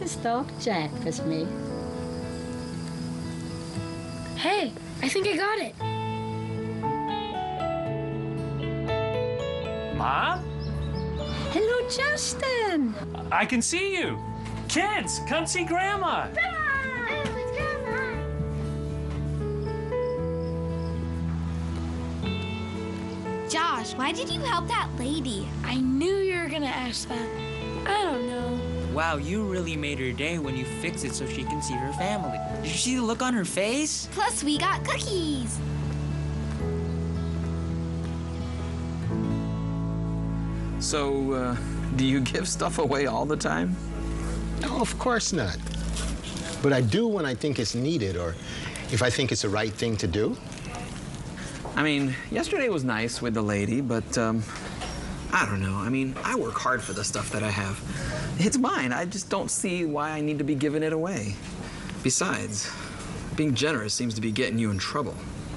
Please don't jack with me. Hey, I think I got it. Mom? Hello, Justin. I can see you. Kids, come see Grandma. Josh, why did you help that lady? I knew you were gonna ask that. I don't know. Wow, you really made her day when you fixed it so she can see her family. Did you see the look on her face? Plus, we got cookies. So, do you give stuff away all the time? No, of course not. But I do when I think it's needed or if I think it's the right thing to do. I mean, yesterday was nice with the lady, but, I don't know. I mean, I work hard for the stuff that I have. It's mine. I just don't see why I need to be giving it away. Besides, being generous seems to be getting you in trouble.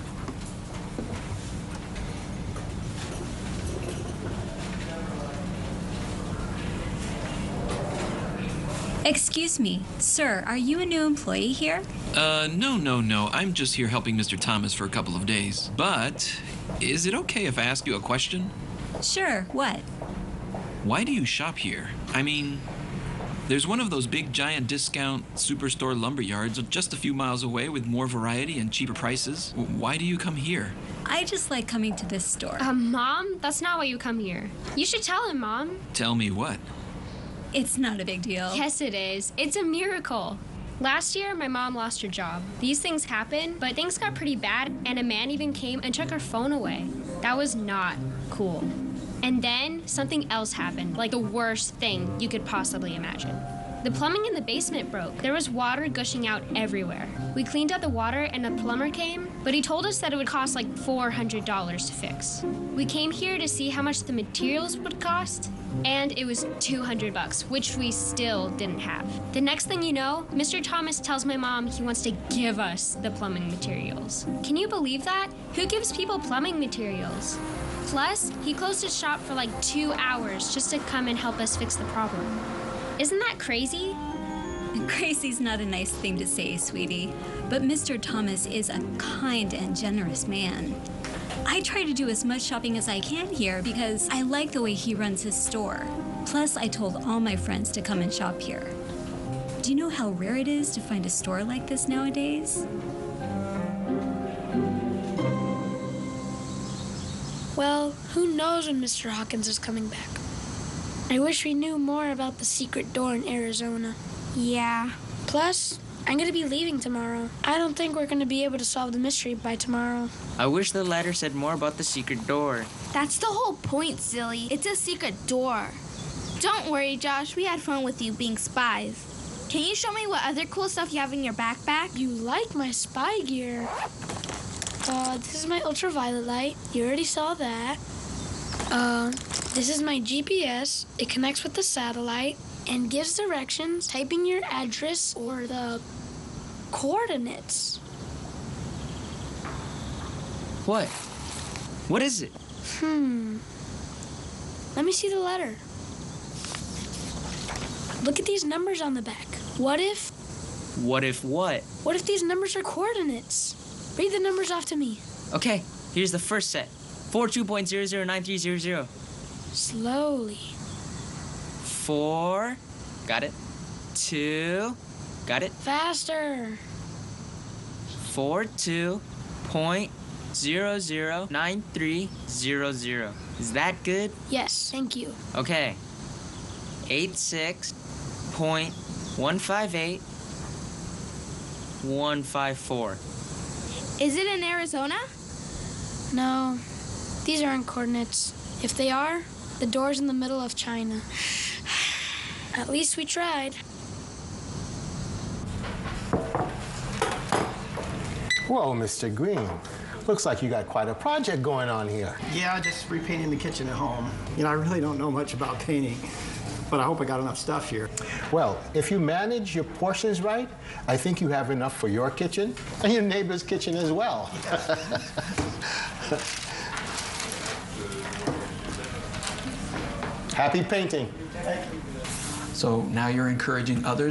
Excuse me, sir, are you a new employee here? No. I'm just here helping Mr. Thomas for a couple of days. But is it okay if I ask you a question? Sure, what? Why do you shop here? I mean, there's one of those big giant discount superstore lumber yards just a few miles away with more variety and cheaper prices. Why do you come here? I just like coming to this store. Mom, that's not why you come here. You should tell him, Mom. Tell me what? It's not a big deal. Yes, it is. It's a miracle. Last year, my mom lost her job. These things happen, but things got pretty bad, and a man even came and took her phone away. That was not cool. And then something else happened, like the worst thing you could possibly imagine. The plumbing in the basement broke. There was water gushing out everywhere. We cleaned out the water and a plumber came, but he told us that it would cost like $400 to fix. We came here to see how much the materials would cost, and it was $200, which we still didn't have. The next thing you know, Mr. Thomas tells my mom he wants to give us the plumbing materials. Can you believe that? Who gives people plumbing materials? Plus, he closed his shop for like 2 hours just to come and help us fix the problem. Isn't that crazy? Crazy's not a nice thing to say, sweetie, but Mr. Thomas is a kind and generous man. I try to do as much shopping as I can here because I like the way he runs his store. Plus, I told all my friends to come and shop here. Do you know how rare it is to find a store like this nowadays? Well, who knows when Mr. Hawkins is coming back? I wish we knew more about the secret door in Arizona. Yeah. Plus, I'm going to be leaving tomorrow. I don't think we're going to be able to solve the mystery by tomorrow. I wish the letter said more about the secret door. That's the whole point, silly. It's a secret door. Don't worry, Josh. We had fun with you being spies. Can you show me what other cool stuff you have in your backpack? You like my spy gear. This is my ultraviolet light. You already saw that. This is my GPS. It connects with the satellite and gives directions, typing your address or the coordinates. What? What is it? Let me see the letter. Look at these numbers on the back. What if? What if what? What if these numbers are coordinates? Read the numbers off to me. Okay, here's the first set. 42.009300. Slowly. 4, got it. 2, got it. Faster. 42.009300. Is that good? Yes, thank you. Okay. 86.158.154. Is it in Arizona? No, these aren't coordinates. If they are, the door's in the middle of China. At least we tried. Whoa, Mr. Green. Looks like you got quite a project going on here. Yeah, just repainting the kitchen at home. You know, I really don't know much about painting, but I hope I got enough stuff here. Well, if you manage your portions right, I think you have enough for your kitchen and your neighbor's kitchen as well. Happy painting. So now you're encouraging others